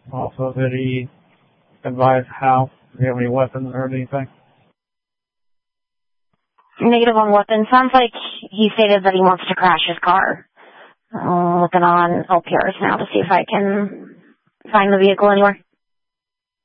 Also, did he advise how? Do you have any weapons or anything? Negative on weapons. Sounds like he stated that he wants to crash his car. I'm looking on LPRs now to see if I can find the vehicle anywhere.